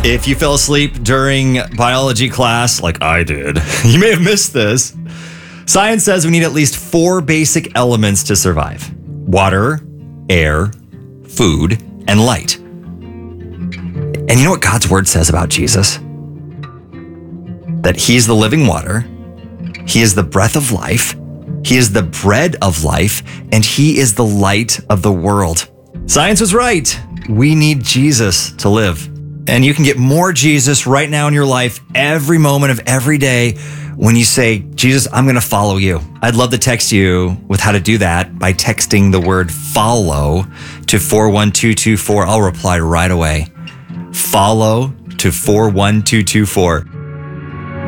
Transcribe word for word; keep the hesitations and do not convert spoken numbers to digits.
If you fell asleep during biology class, like I did, you may have missed this. Science says we need at least four basic elements to survive: water, air, food, and light. And you know what God's word says about Jesus? That he's the living water, he is the breath of life, he is the bread of life, and he is the light of the world. Science was right. We need Jesus to live. And you can get more Jesus right now in your life every moment of every day when you say, Jesus, I'm going to follow you. I'd love to text you with how to do that by texting the word follow to four one two two four. I'll reply right away. Follow to four one two two four.